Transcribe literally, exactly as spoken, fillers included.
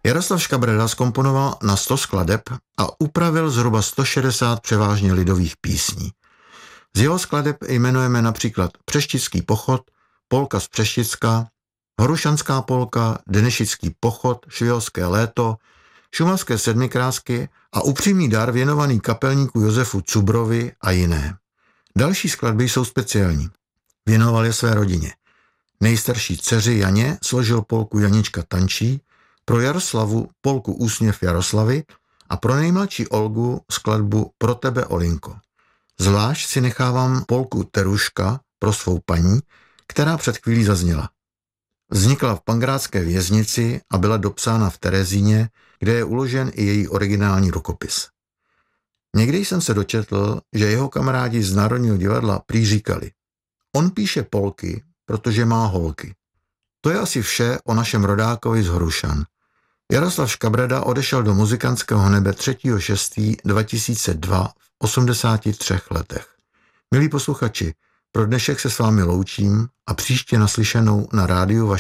Jaroslav Škabreda zkomponoval na sto skladeb a upravil zhruba sto šedesát převážně lidových písní. Z jeho skladeb jmenujeme například Přeštický pochod, Polka z Přešticka, Horušanská polka, Denešický pochod, Švihlovské léto, Šumavské sedmikrásky a Upřímný dar věnovaný kapelníku Josefu Cubrovi a jiné. Další skladby jsou speciální. Věnoval je své rodině. Nejstarší dceři Janě složil polku Janička tančí, pro Jaroslavu polku Úsměv Jaroslavy a pro nejmladší Olgu skladbu Pro tebe, Olinko. Zvlášť si nechávám polku Teruška pro svou paní, která před chvílí zazněla. Vznikla v Pankrátské věznici a byla dopsána v Terezíně, kde je uložen i její originální rukopis. Někdy jsem se dočetl, že jeho kamarádi z Národního divadla prý říkali: on píše polky, protože má holky. To je asi vše o našem rodákovi z Horušan. Jaroslav Škabreda odešel do muzikantského nebe třetího šestého dva tisíce dva v osmdesáti třech letech. Milí posluchači, pro dnešek se s vámi loučím a příště naslyšenou na rádiu